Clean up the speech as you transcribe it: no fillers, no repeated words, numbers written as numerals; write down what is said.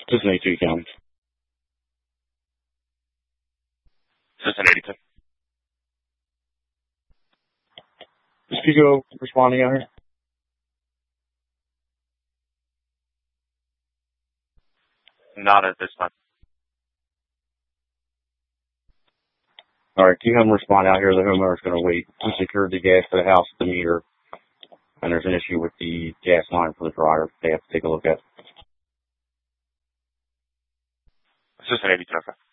Just an 82 county. Just an 82. Is Pico responding out here? Not at this time. All right, can you have them respond out here? The homeowner's going to wait. We secured the gas to the house, the meter, and there's an issue with the gas line for the dryer. They have to take a look at. It's just an 82.